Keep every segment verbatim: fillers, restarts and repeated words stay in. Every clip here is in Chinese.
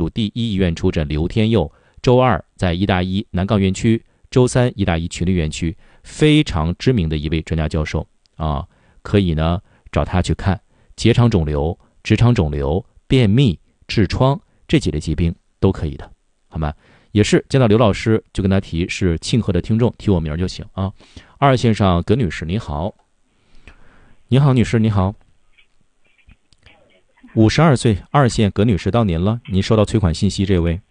第一医院出诊刘天佑，周二在医大一南岗园区，周三医大一群力园区，非常知名的一位专家教授啊，可以呢找他去看结肠肿瘤、直肠肿瘤、便秘、痔疮这几类疾病都可以的，好吗？也是见到刘老师就跟他提是庆贺的听众，提我名就行啊。二线上葛女士您好。你好女士你好。五十二岁二线葛女士到您了，您收到催款信息，这位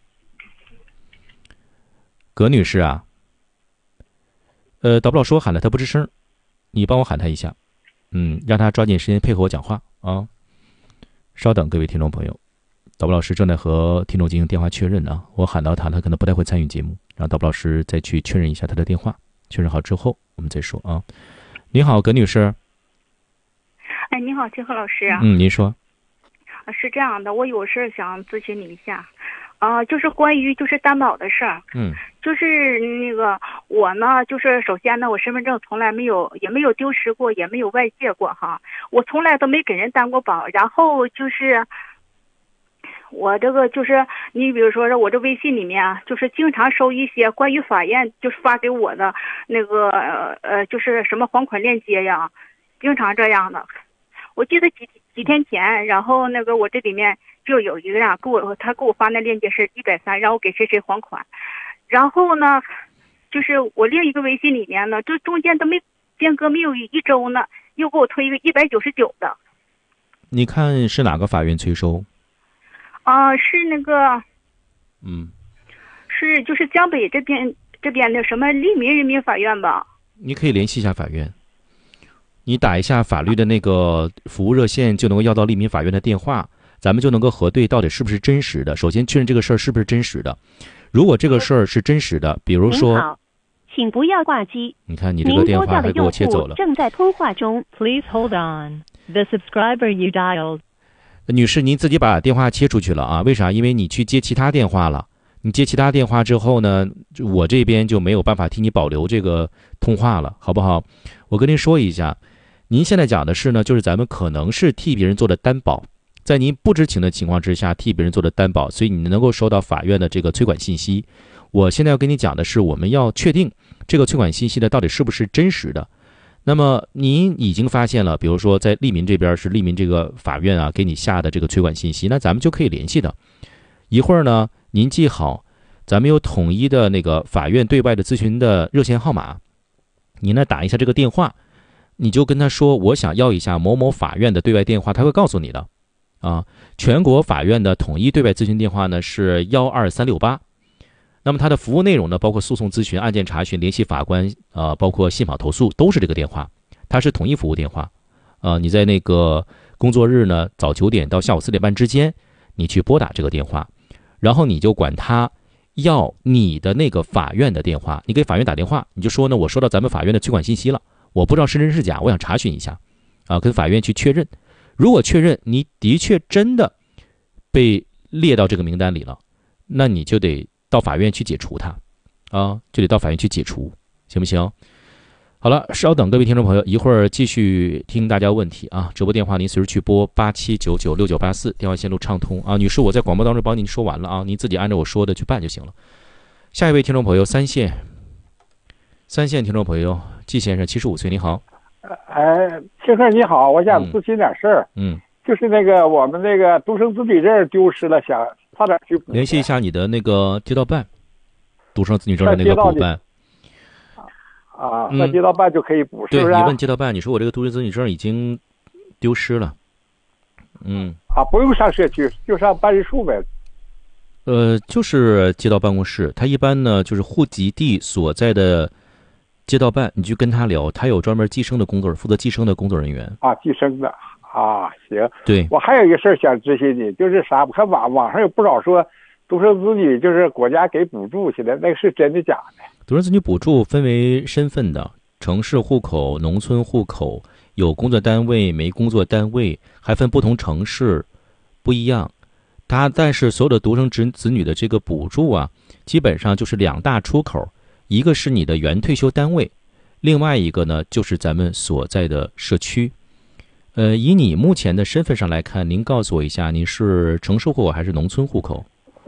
葛女士啊，呃导不了说喊了她不吱声，你帮我喊她一下，嗯，让她抓紧时间配合我讲话啊。稍等各位听众朋友，导播老师正在和听众进行电话确认啊，我喊到他，他可能不太会参与节目，让导播老师再去确认一下他的电话，确认好之后我们再说啊。你好，葛女士。 哎，你好，金河老师。 嗯，您说。 是这样的，我有事想咨询你一下，啊、呃，就是关于就是担保的事儿。 嗯。 就是那个我呢，就是首先呢，我身份证从来没有也没有丢失过，也没有外借过哈，我从来都没给人担过保，然后就是。我这个就是你比如说我这微信里面啊，就是经常收一些关于法院就是发给我的那个呃就是什么还款链接呀，经常这样的。我记得几几天前，然后那个我这里面就有一个呀，给我他给我发那链接是一百三，让我给谁谁还款。然后呢，就是我另一个微信里面呢，这中间都没间隔没有一周呢，又给我推一个一百九十九的。 你看是哪个法院催收？ 啊、呃，是那个， 嗯， 是就是江北这边这边的什么利民人民法院吧？ 你可以联系一下法院，你打一下法律的那个服务热线，就能够要到利民法院的电话，咱们就能够核对到底是不是真实的。首先确认这个事儿是不是真实的，如果这个事儿是真实的，比如说， 您好，请不要挂机。 你看你这个电话还给我切走了。 正在通话中 ，Please hold on. The subscriber you dialed. 女士，您自己把电话切出去了啊？为啥？因为你去接其他电话了。你接其他电话之后呢，我这边就没有办法替你保留这个通话了，好不好？我跟您说一下，您现在讲的是呢，就是咱们可能是替别人做的担保，在您不知情的情况之下替别人做的担保，所以你能够收到法院的这个催款信息。我现在要跟你讲的是，我们要确定这个催款信息的到底是不是真实的。那么您已经发现了，比如说在利民这边是利民这个法院啊给你下的这个催款信息，那咱们就可以联系的。一会儿呢，您记好，咱们有统一的那个法院对外的咨询的热线号码，你呢打一下这个电话，你就跟他说我想要一下某某法院的对外电话，他会告诉你的。啊，全国法院的统一对外咨询电话呢是幺二三六八。那么它的服务内容呢，包括诉讼咨询、案件查询、联系法官，呃，包括信访投诉，都是这个电话，它是统一服务电话。呃，你在那个工作日呢，早九点到下午四点半之间，你去拨打这个电话，然后你就管他要你的那个法院的电话，你给法院打电话，你就说呢，我收到咱们法院的催款信息了，我不知道是真是假，我想查询一下，啊、呃，跟法院去确认。如果确认你的确真的被列到这个名单里了，那你就得到法院去解除它，啊，就得到法院去解除，行不行？好了，稍等各位听众朋友，一会儿继续听大家问题啊。直播电话您随时去拨八七九九六九八四，电话线路畅通啊。女士，我在广播当中帮您说完了啊，您自己按照我说的去办就行了。下一位听众朋友，三线，三线听众朋友，季先生，七十五岁，你好。 哎，先生你好，我想咨询点事儿。 嗯， 就是那个我们那个独生子女证丢失了，想差点去补。 联系一下你的那个街道办，独生子女证的那个补办。 啊，那街道办就可以补，是不是？ 对，你问街道办，你说我这个独生子女证已经丢失了。嗯。 啊，不用上社区，就上办事处呗。 呃，就是街道办公室，他一般呢就是户籍地所在的街道办，你去跟他聊，他有专门计生的工作，负责计生的工作人员。 啊，计生的啊，行。 对， 我还有一个事儿想咨询你，就是啥？我看网网上有不少说独生子女就是国家给补助，现在那个是真的假的？ 独生子女补助分为身份的，城市户口、农村户口，有工作单位没工作单位，还分不同城市，不一样。它但是所有的独生子子女的这个补助啊，基本上就是两大出口，一个是你的原退休单位，另外一个呢就是咱们所在的社区。呃，以你目前的身份上来看，您告诉我一下，您是城市户口还是农村户口？